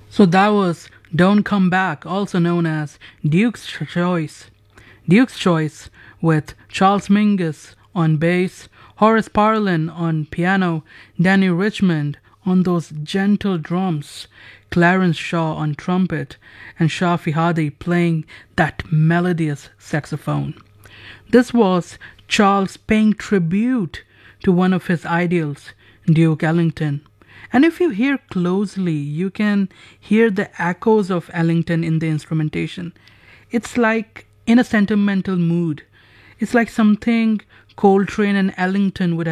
So that was Don't Come Back, also known as Duke's Choice. Duke's Choice with Charles Mingus on bass, Horace Parlan on piano, Danny Richmond on those gentle drums, Clarence Shaw on trumpet, and Shafi Hadi playing that melodious saxophone. This was Charles paying tribute to one of his ideals, Duke Ellington. And if you hear closely, you can hear the echoes of Ellington in the instrumentation. It's like in a sentimental mood. It's like something Coltrane and Ellington would